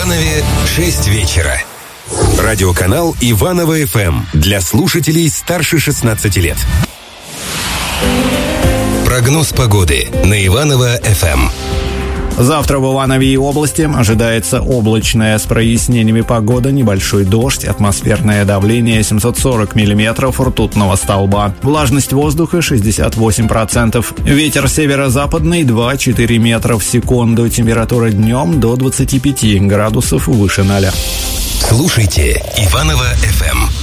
Иванове 6 вечера. Радиоканал Иваново ФМ для слушателей старше 16 лет. Прогноз погоды на Иваново ФМ. Завтра в Иванове и области ожидается облачная с прояснениями погода, небольшой дождь, атмосферное давление 740 миллиметров ртутного столба, влажность воздуха 68%, ветер северо-западный 2-4 метра в секунду, температура днем до 25 градусов выше 0. Слушайте Иваново ФМ.